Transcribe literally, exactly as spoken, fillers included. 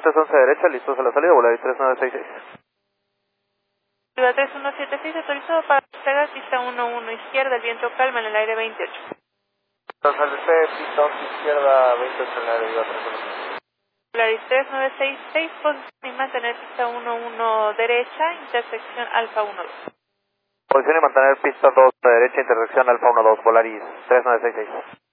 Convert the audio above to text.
tres once derecha, listos a la salida, Volaris tres nueve seis seis. Ciudad tres uno siete seis, autorizado para desplegar pista uno uno izquierda, el viento calma en el aire veintiocho. Salve, pista once izquierda, veintiocho en el aire, tres uno. Volaris tres nueve seis seis, posición y mantener pista uno uno derecha, intersección Alfa uno dos. Posición y mantener pista dos derecha, intersección Alfa uno dos, Volaris tres nueve seis seis.